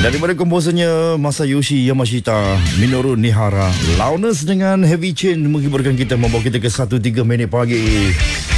Daripada komposernya Masayoshi Yamashita, Minoru Nihara, Loudness dengan Heavy Chain menghiburkan kita, membawa kita ke 1.3 minit pagi.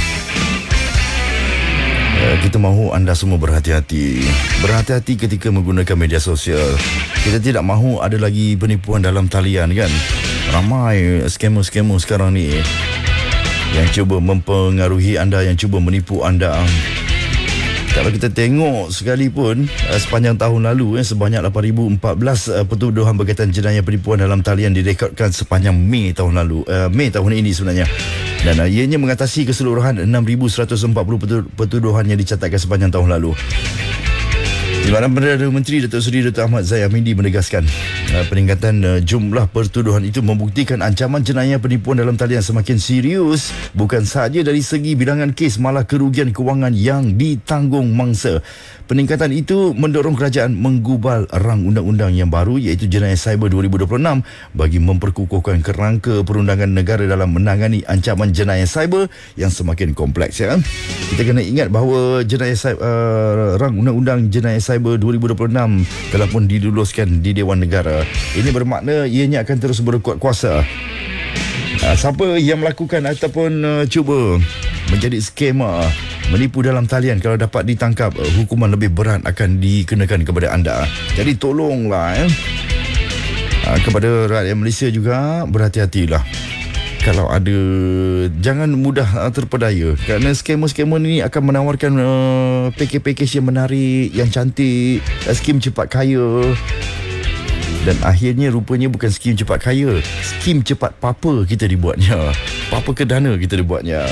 Kita mahu anda semua berhati-hati. Berhati-hati ketika menggunakan media sosial. Kita tidak mahu ada lagi penipuan dalam talian, kan? Ramai scammer-scammer sekarang ni yang cuba mempengaruhi anda, yang cuba menipu anda. Kalau kita tengok sekalipun sepanjang tahun lalu, sebanyak 8,014 pertuduhan berkaitan jenayah penipuan dalam talian direkodkan sepanjang Mei tahun lalu, Mei tahun ini sebenarnya. Dan ianya mengatasi keseluruhan 6,140 pertuduhan yang dicatatkan sepanjang tahun lalu. Di mana Perdana Menteri Datuk Seri Dr. Ahmad Zahid Hamidi menegaskan peningkatan jumlah pertuduhan itu membuktikan ancaman jenayah penipuan dalam talian semakin serius, bukan sahaja dari segi bilangan kes, malah kerugian kewangan yang ditanggung mangsa. Peningkatan itu mendorong kerajaan menggubal rang undang-undang yang baru, iaitu Jenayah Cyber 2026, bagi memperkukuhkan kerangka perundangan negara dalam menangani ancaman jenayah cyber yang semakin kompleks. Ya. Kita kena ingat bahawa rang undang-undang jenayah Cyber 2026 telah pun diluluskan di Dewan Negara. Ini bermakna ianya akan terus berkuat kuasa. Siapa yang melakukan ataupun cuba menjadi skema menipu dalam talian, kalau dapat ditangkap, hukuman lebih berat akan dikenakan kepada anda. Jadi tolonglah kepada rakyat Malaysia juga, berhati-hatilah. Kalau ada, jangan mudah terpedaya, kerana skamer-skamer ni akan menawarkan pakej-pakej yang menarik, yang cantik, skim cepat kaya. Dan akhirnya rupanya bukan skim cepat kaya, skim cepat papa kita dibuatnya, papa ke dana kita dibuatnya.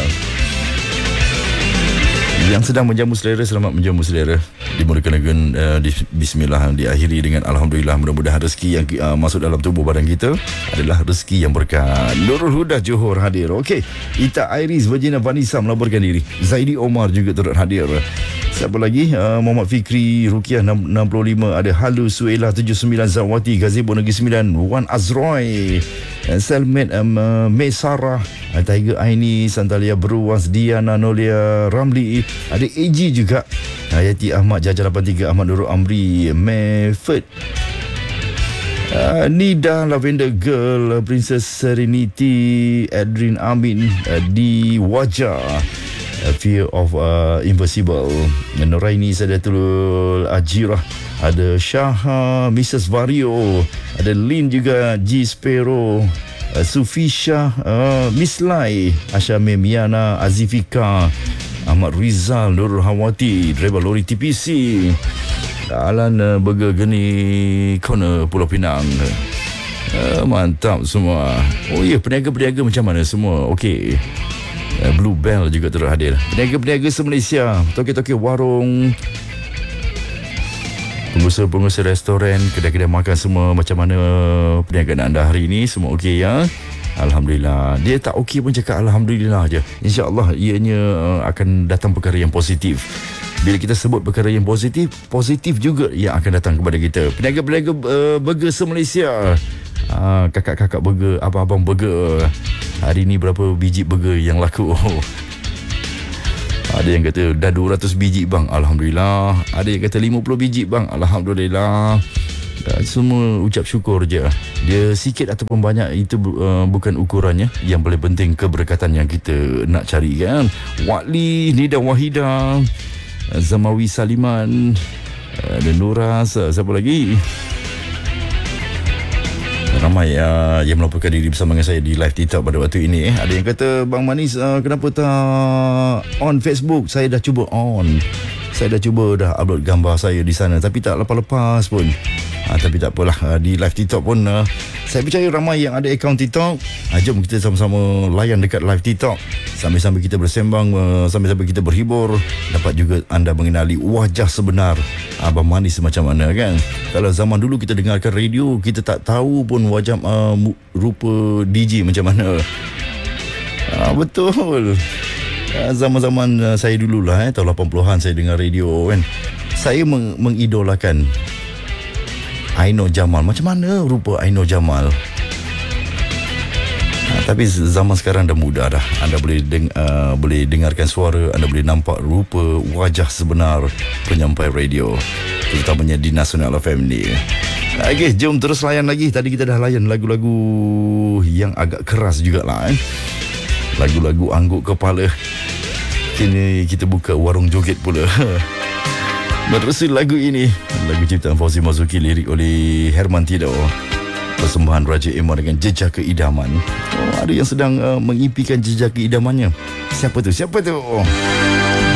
Yang sedang menjamu selera, selamat menjamu selera. Dimulakan dengan bismillah, diakhiri dengan alhamdulillah. Mudah-mudahan rezeki yang masuk dalam tubuh badan kita adalah rezeki yang berkat. Nurul Huda Johor hadir. Okey, Ita Iris Virginia Vanessa melaporkan diri. Zaidi Omar juga turut hadir. Siapa lagi? Muhammad Fikri Rukiah 65, ada Halu Suela 79, Zawati Gazebo Negeri 9, Wan Azroy, Selmet Mesarah, Tiger Aini, Santalia Beruas, Diana Nolia Ramli, ada AG juga, Hayati Ahmad, Jaja 83, Ahmad Nurul Amri, Meford, Nida Lavender Girl, Princess Serenity, Adrin Amin, di Wajah, Fear of Invisible, Noraini Sadatul Ajirah, ada Syaha, Mrs. Vario, ada Lin juga, G Sparrow, Sufisha, Miss Lai, Asyame Miana, Azifika, Ahmad Rizal, Nurul Hawati, driver lori TPC, Alan Burger Geni Corner Pulau Pinang. Mantap semua. Oh ya, peniaga-peniaga macam mana semua? Okey. Blue Bell juga turut hadir. Peniaga-peniaga se-Malaysia, toke-toke warung, pengusaha-pengusaha restoran, kedai-kedai makan, semua, macam mana perniagaan anda hari ini? Semua okey ya? Alhamdulillah. Dia tak okey pun cakap Alhamdulillah je. InsyaAllah ianya akan datang perkara yang positif. Bila kita sebut perkara yang positif, positif juga yang akan datang kepada kita. Peniaga-peniaga burger se-Malaysia, kakak-kakak burger, abang-abang burger, hari ni berapa biji burger yang laku? Ada yang kata dah 200 biji bang, Alhamdulillah. Ada yang kata 50 biji bang, Alhamdulillah. Semua ucap syukur je. Dia sikit ataupun banyak itu bukan ukurannya. Yang paling penting keberkatan yang kita nak cari, kan. Wakli, Nida Wahida, Zamawi Saliman, dan Nura, siapa lagi? Ramai yang melaporkan diri bersama dengan saya di live TikTok pada waktu ini. Ada yang kata, Bang Manis, kenapa tak on Facebook? Saya dah cuba on. Saya dah cuba dah upload gambar saya di sana, tapi tak lepas-lepas pun. Tapi tak apalah, di live TikTok pun saya percaya ramai yang ada akaun TikTok. Jom kita sama-sama layan dekat live TikTok, sambil-sambil kita bersembang, sambil-sambil kita berhibur. Dapat juga anda mengenali wajah sebenar Abang Manis macam mana, kan. Kalau zaman dulu kita dengarkan radio, kita tak tahu pun wajah rupa DJ macam mana. Betul. Zaman-zaman saya dululah, tahun 80-an saya dengar radio, kan. Saya mengidolakan Aino Jamal. Macam mana rupa Aino Jamal? Tapi zaman sekarang dah mudah dah. Anda boleh dengarkan suara, anda boleh nampak rupa wajah sebenar penyampai radio. terutamanya di Nasional FM ni. Okey, jom terus layan lagi. Tadi kita dah layan lagu-lagu yang agak keras jugalah. Lagu-lagu angguk kepala. Kini kita buka warung joget pula. Menerusi lagu ini, lagu ciptaan Fauzi Mazuki, lirik oleh Herman Tido, persembahan Raja Emma dengan Jejak Keidaman. Ada yang sedang mengimpikan jejak keidamannya. Siapa tu?